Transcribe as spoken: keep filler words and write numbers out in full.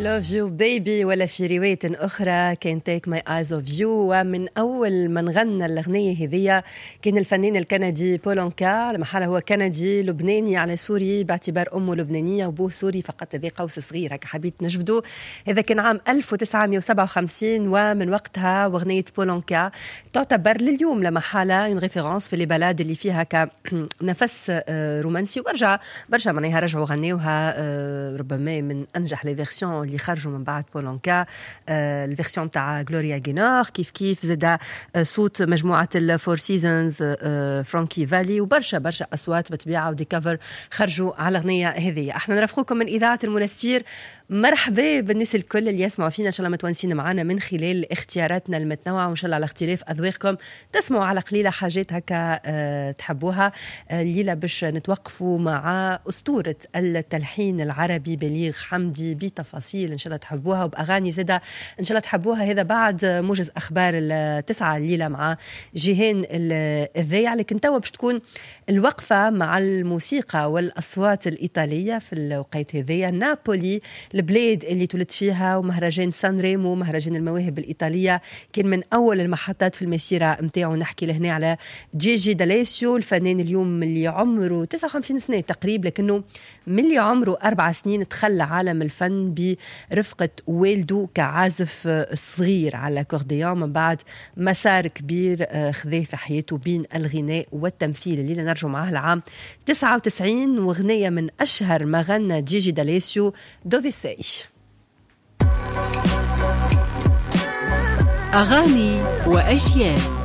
love you baby ولا في رواية أخرى Can't take my eyes off you. ومن أول من غنى الأغنية هذية كان الفنان الكندي بولونكا، لمحالة هو كندي لبناني على سوري باعتبار أمه لبنانية وبوه سوري فقط، هذا قوس صغير هكا حبيت نجبدو. هذا كان عام ألف وتسعمائة وسبعة وخمسين، ومن وقتها وأغنية بولونكا تعتبر لليوم لمحالة اون ريفيرونس في البلاد اللي فيها كنفس رومانسي، وبرجع برجع معناها رجعوا غنيوها ربما من أنجح لي فيرسيون اللي خرجوا من بعد بولونكا. آه الفيرسيون تاع غلوريا غينور كيف كيف زاد صوت مجموعة الفور سيزونز آه فرانكي فالي، وبرشا برشا أصوات بتبيعة ودي كفر خرجوا على الأغنية هذه. احنا نرافقكم من إذاعة المنستير، مرحبا بالناس الكل اللي يسمعوا فينا، إن شاء الله متونسين معنا من خلال اختياراتنا المتنوعة، وإن شاء الله على اختلاف أذواقكم تسمعوا على قليلة حاجات هكا أه تحبوها. الليلة باش نتوقفوا مع أسطورة التلحين العربي بليغ حمدي بتفاصيل إن شاء الله تحبوها، وبأغاني زادة إن شاء الله تحبوها. هذا بعد موجز أخبار التسعة الليلة مع جيهان الذايع، لكن توا باش تكون الوقفة مع الموسيقى والأصوات الإيطالية في الوقت هذيا. نابولي البلاد اللي تولد فيها، ومهرجان سان ريمو مهرجان المواهب الإيطالية كان من أول المحطات في المسيرة متاعه. نحكي لهنا على جيجي داليسيو، الفنان اليوم اللي عمره تسعة وخمسين سنة تقريبا، لكنه من اللي عمره أربع سنين تخلى عالم الفن برفقة والده كعازف صغير على كورديون، من بعد مسار كبير خذاه في حياته بين الغناء والتمثيل. اللي نرجو معاه العام تسعة وتسعين، وغنية من أشهر ما غنى جيجي داليسيو دوفيساي. أغاني وأجيال.